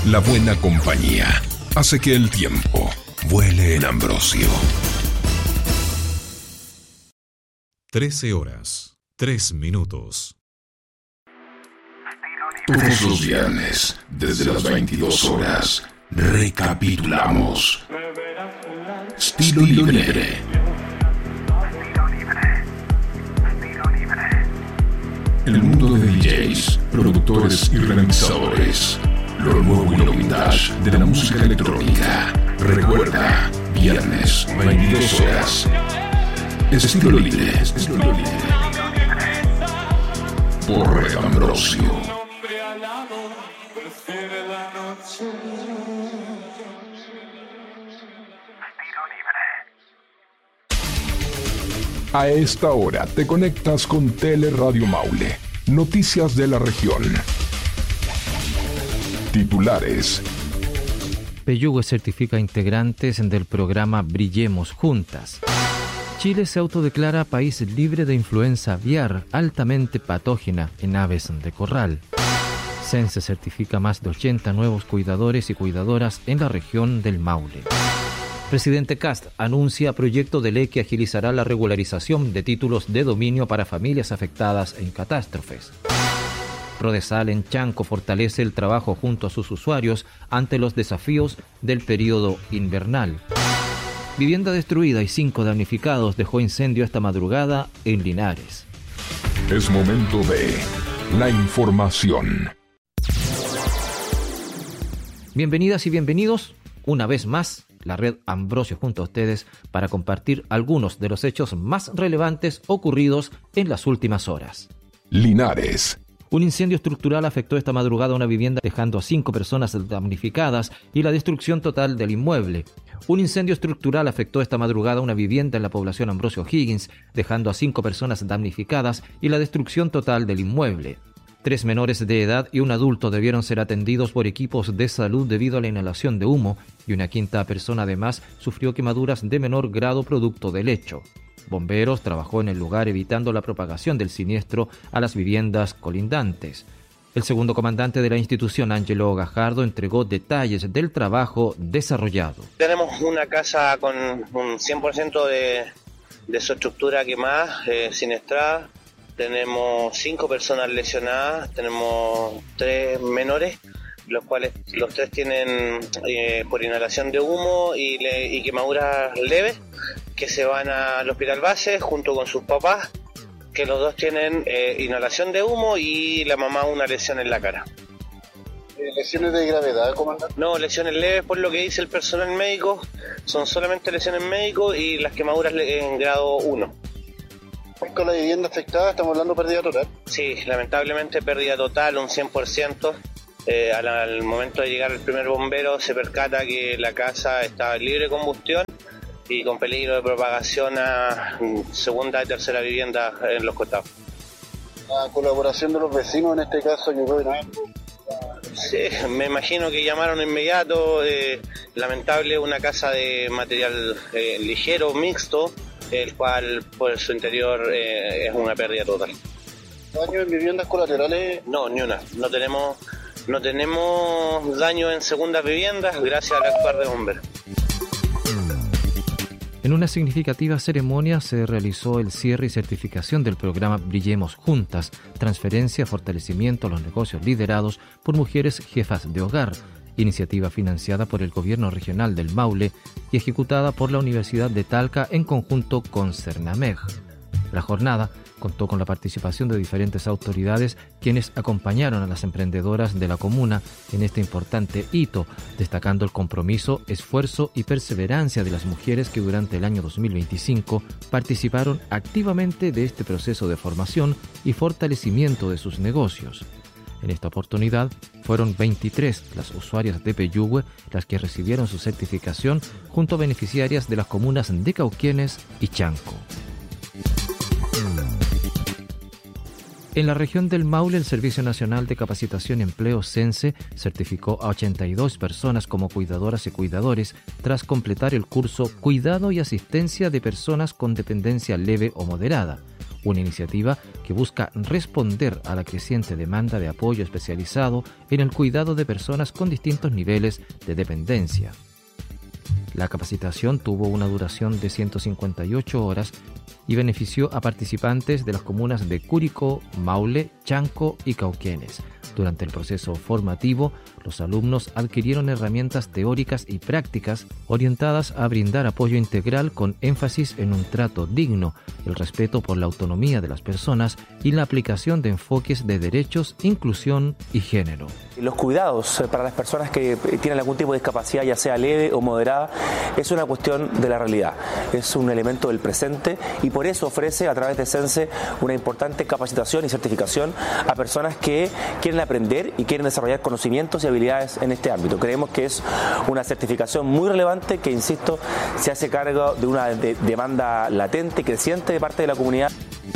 La buena compañía hace que el tiempo vuele en Ambrosio. 13:03. Todos los viernes, desde las 22 horas, recapitulamos. Estilo libre. El mundo de DJs, productores y remixadores. Lo nuevo y lo vintage de la música electrónica. Recuerda, viernes, 22 horas. Estilo libre. Por Red Ambrosio. A esta hora te conectas con Teleradio Maule. Noticias de la región. Titulares. Peyúgue certifica integrantes del programa Brillemos Juntas. Chile se autodeclara país libre de influenza aviar altamente patógena en aves de corral. CENSE certifica más de 80 nuevos cuidadores y cuidadoras en la región del Maule. Presidente Kast anuncia proyecto de ley que agilizará la regularización de títulos de dominio para familias afectadas en catástrofes. Prodesal en Chanco fortalece el trabajo junto a sus usuarios ante los desafíos del periodo invernal. Vivienda destruida y 5 damnificados dejó incendio esta madrugada en Linares. Es momento de la información. Bienvenidas y bienvenidos una vez más. La red Ambrosio junto a ustedes para compartir algunos de los hechos más relevantes ocurridos en las últimas horas. Linares. Un incendio estructural afectó esta madrugada una vivienda dejando a 5 personas damnificadas y la destrucción total del inmueble. Un incendio estructural afectó esta madrugada una vivienda en la población Ambrosio Higgins dejando a 5 personas damnificadas y la destrucción total del inmueble. 3 menores de edad y un adulto debieron ser atendidos por equipos de salud debido a la inhalación de humo y una quinta persona además sufrió quemaduras de menor grado producto del hecho. Bomberos trabajó en el lugar evitando la propagación del siniestro a las viviendas colindantes. El segundo comandante de la institución, Ángelo Gajardo, entregó detalles del trabajo desarrollado. Tenemos una casa con un 100% de su estructura quemada, siniestrada. Tenemos 5 personas lesionadas, tenemos 3 menores, los cuales los 3 tienen por inhalación de humo y quemaduras leves, que se van al hospital base junto con sus papás, que los 2 tienen inhalación de humo y la mamá una lesión en la cara. ¿Lesiones de gravedad, comandante? No, lesiones leves por lo que dice el personal médico, son solamente lesiones médicos y las quemaduras en grado 1. Con la vivienda afectada, estamos hablando de pérdida total. Sí, lamentablemente pérdida total, un 100%. Al momento de llegar el primer bombero se percata que la casa está libre de combustión y con peligro de propagación a segunda y tercera vivienda en los costados. La colaboración de los vecinos en este caso llegó en algo. Sí, me imagino que llamaron de inmediato. Lamentable, una casa de material ligero, mixto, el cual por su interior es una pérdida total. ¿Daño en viviendas colaterales? No, ni una. No tenemos daño en segundas viviendas gracias al actuar de bomberos. En una significativa ceremonia se realizó el cierre y certificación del programa Brillemos Juntas, transferencia, fortalecimiento a los negocios liderados por mujeres jefas de hogar, iniciativa financiada por el Gobierno Regional del Maule y ejecutada por la Universidad de Talca en conjunto con Cernameg. La jornada contó con la participación de diferentes autoridades quienes acompañaron a las emprendedoras de la comuna en este importante hito, destacando el compromiso, esfuerzo y perseverancia de las mujeres que durante el año 2025 participaron activamente de este proceso de formación y fortalecimiento de sus negocios. En esta oportunidad fueron 23 las usuarias de Peyúgue las que recibieron su certificación junto a beneficiarias de las comunas de Cauquienes y Chanco. En la región del Maule, el Servicio Nacional de Capacitación y Empleo CENSE certificó a 82 personas como cuidadoras y cuidadores tras completar el curso Cuidado y Asistencia de Personas con Dependencia Leve o Moderada, una iniciativa que busca responder a la creciente demanda de apoyo especializado en el cuidado de personas con distintos niveles de dependencia. La capacitación tuvo una duración de 158 horas y benefició a participantes de las comunas de Curicó, Maule, Chanco y Cauquenes. Durante el proceso formativo, los alumnos adquirieron herramientas teóricas y prácticas orientadas a brindar apoyo integral con énfasis en un trato digno, el respeto por la autonomía de las personas y la aplicación de enfoques de derechos, inclusión y género. Los cuidados para las personas que tienen algún tipo de discapacidad, ya sea leve o moderada, es una cuestión de la realidad, es un elemento del presente y por eso ofrece a través de Sense una importante capacitación y certificación a personas que quieren aprender y quieren desarrollar conocimientos y habilidades en este ámbito. Creemos que es una certificación muy relevante que, insisto, se hace cargo de una demanda latente y creciente de parte de la comunidad.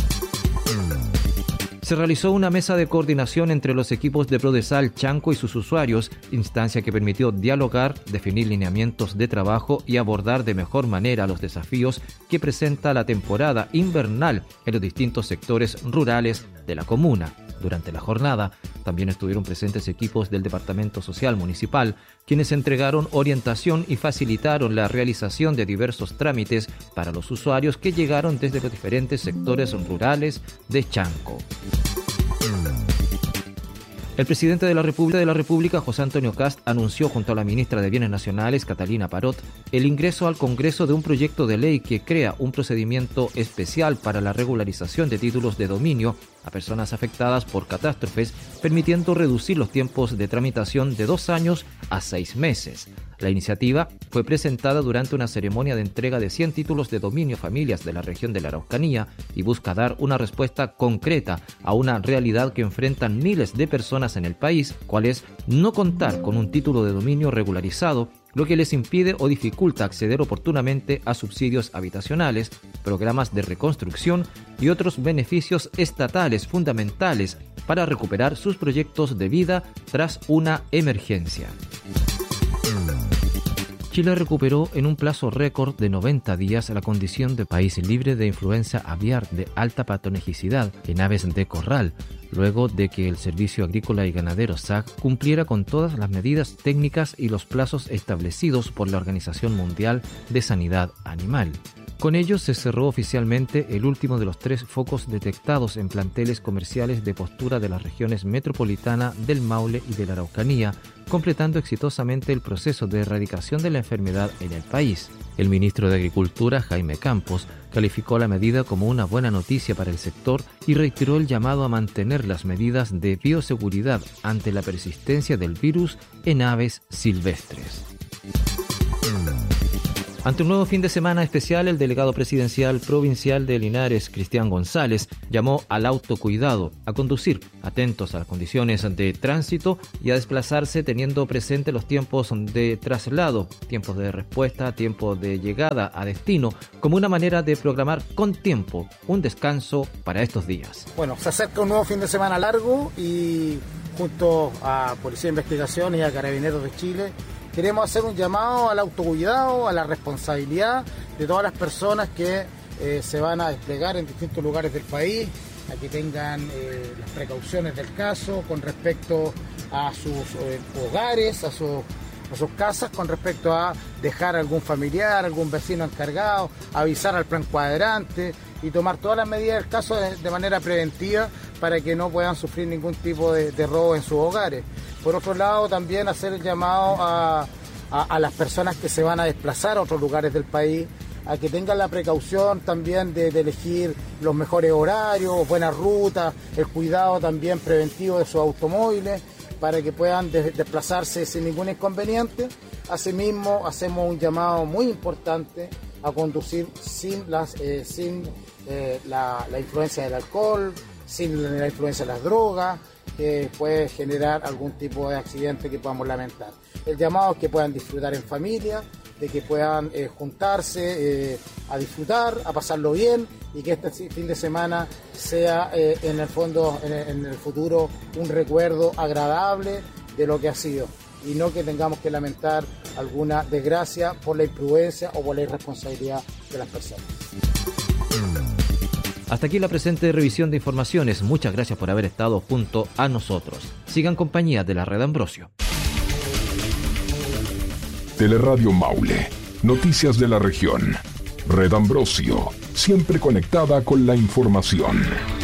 Se realizó una mesa de coordinación entre los equipos de Prodesal, Chanco y sus usuarios, instancia que permitió dialogar, definir lineamientos de trabajo y abordar de mejor manera los desafíos que presenta la temporada invernal en los distintos sectores rurales de la comuna. Durante la jornada también estuvieron presentes equipos del Departamento Social Municipal, quienes entregaron orientación y facilitaron la realización de diversos trámites para los usuarios que llegaron desde los diferentes sectores rurales de Chanco. El presidente de la República, José Antonio Kast, anunció junto a la ministra de Bienes Nacionales, Catalina Parot, el ingreso al Congreso de un proyecto de ley que crea un procedimiento especial para la regularización de títulos de dominio a personas afectadas por catástrofes, permitiendo reducir los tiempos de tramitación de 2 años a 6 meses. La iniciativa fue presentada durante una ceremonia de entrega de 100 títulos de dominio a familias de la región de la Araucanía y busca dar una respuesta concreta a una realidad que enfrentan miles de personas en el país, cual es no contar con un título de dominio regularizado, lo que les impide o dificulta acceder oportunamente a subsidios habitacionales, programas de reconstrucción y otros beneficios estatales fundamentales para recuperar sus proyectos de vida tras una emergencia. Chile recuperó en un plazo récord de 90 días la condición de país libre de influenza aviar de alta patogenicidad en aves de corral, luego de que el Servicio Agrícola y Ganadero SAG cumpliera con todas las medidas técnicas y los plazos establecidos por la Organización Mundial de Sanidad Animal. Con ello se cerró oficialmente el último de los 3 focos detectados en planteles comerciales de postura de las regiones metropolitana del Maule y de la Araucanía, completando exitosamente el proceso de erradicación de la enfermedad en el país. El ministro de Agricultura, Jaime Campos, calificó la medida como una buena noticia para el sector y reiteró el llamado a mantener las medidas de bioseguridad ante la persistencia del virus en aves silvestres. Ante un nuevo fin de semana especial, el delegado presidencial provincial de Linares, Cristian González, llamó al autocuidado, a conducir atentos a las condiciones de tránsito y a desplazarse teniendo presente los tiempos de traslado, tiempos de respuesta, tiempo de llegada a destino, como una manera de programar con tiempo un descanso para estos días. Bueno, se acerca un nuevo fin de semana largo y junto a Policía de Investigación y a Carabineros de Chile queremos hacer un llamado al autocuidado, a la responsabilidad de todas las personas que se van a desplegar en distintos lugares del país, a que tengan las precauciones del caso con respecto a sus hogares, a sus casas, con respecto a dejar algún familiar, algún vecino encargado, avisar al plan cuadrante y tomar todas las medidas del caso de manera preventiva para que no puedan sufrir ningún tipo de robo en sus hogares. Por otro lado, también hacer el llamado a las personas que se van a desplazar a otros lugares del país, a que tengan la precaución también de elegir los mejores horarios, buenas rutas, el cuidado también preventivo de sus automóviles, para que puedan desplazarse sin ningún inconveniente. Asimismo, hacemos un llamado muy importante a conducir sin la influencia del alcohol, sin la influencia de las drogas, que puede generar algún tipo de accidente que podamos lamentar. El llamado es que puedan disfrutar en familia, de que puedan juntarse a disfrutar, a pasarlo bien y que este fin de semana sea en el fondo, en el futuro, un recuerdo agradable de lo que ha sido y no que tengamos que lamentar alguna desgracia por la imprudencia o por la irresponsabilidad de las personas. Hasta aquí la presente revisión de informaciones. Muchas gracias por haber estado junto a nosotros. Sigan compañía de la Red Ambrosio. Teleradio Maule. Noticias de la región. Red Ambrosio. Siempre conectada con la información.